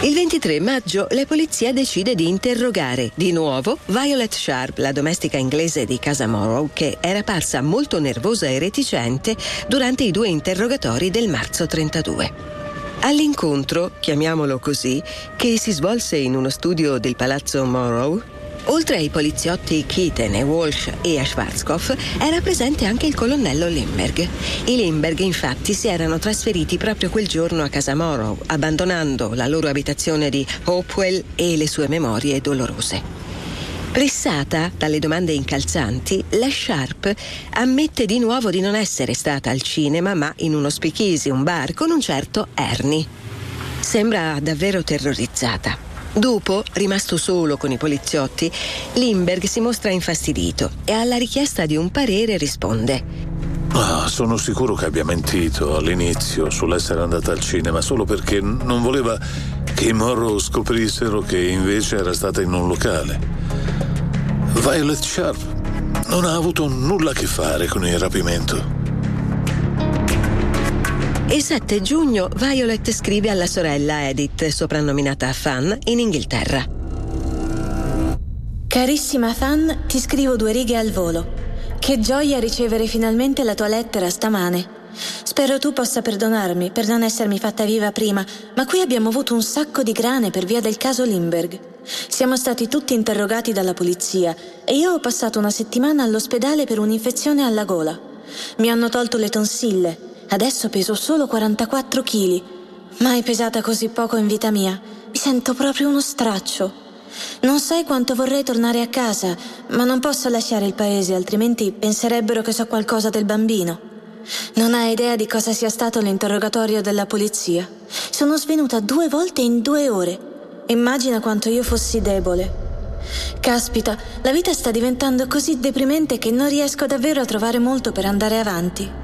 Il 23 maggio la polizia decide di interrogare di nuovo Violet Sharp, la domestica inglese di casa Morrow, che era parsa molto nervosa e reticente durante i 2 interrogatori del marzo 32. All'incontro, chiamiamolo così, che si svolse in uno studio del palazzo Morrow, oltre ai poliziotti Keaton e Walsh e a Schwarzkopf, era presente anche il colonnello Lindbergh. I Lindbergh infatti si erano trasferiti proprio quel giorno a casa Morrow, abbandonando la loro abitazione di Hopewell e le sue memorie dolorose. Pressata dalle domande incalzanti, la Sharp ammette di nuovo di non essere stata al cinema, ma in uno speakeasy, un bar, con un certo Ernie. Sembra davvero terrorizzata. Dopo, rimasto solo con i poliziotti, Lindbergh si mostra infastidito e alla richiesta di un parere risponde: sono sicuro che abbia mentito all'inizio sull'essere andata al cinema solo perché non voleva che i Morrow scoprissero che invece era stata in un locale. Violet Sharp non ha avuto nulla a che fare con il rapimento. Il 7 giugno Violet scrive alla sorella Edith, soprannominata Fan, in Inghilterra. Carissima Fan, ti scrivo 2 righe al volo. Che gioia ricevere finalmente la tua lettera stamane. Spero tu possa perdonarmi per non essermi fatta viva prima, ma qui abbiamo avuto un sacco di grane per via del caso Lindbergh. Siamo stati tutti interrogati dalla polizia e io ho passato una settimana all'ospedale per un'infezione alla gola. Mi hanno tolto le tonsille. Adesso peso solo 44 kg. Mai pesata così poco in vita mia. Mi sento proprio uno straccio. Non sai quanto vorrei tornare a casa, ma non posso lasciare il paese, altrimenti penserebbero che so qualcosa del bambino. Non hai idea di cosa sia stato l'interrogatorio della polizia. Sono svenuta 2 volte in 2 ore. Immagina quanto io fossi debole. Caspita, la vita sta diventando così deprimente che non riesco davvero a trovare molto per andare avanti.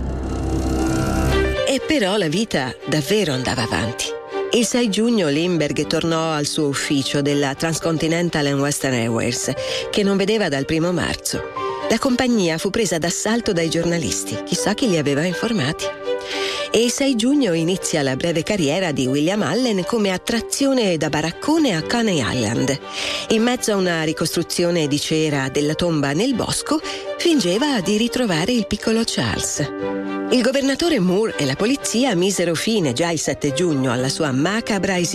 E però la vita davvero andava avanti. Il 6 giugno Lindbergh tornò al suo ufficio della Transcontinental and Western Airways, che non vedeva dal 1 marzo. La compagnia fu presa d'assalto dai giornalisti, chissà chi li aveva informati. E il 6 giugno inizia la breve carriera di William Allen come attrazione da baraccone a Coney Island. In mezzo a una ricostruzione di cera della tomba nel bosco, fingeva di ritrovare il piccolo Charles. Il governatore Moore e la polizia misero fine già il 7 giugno alla sua macabra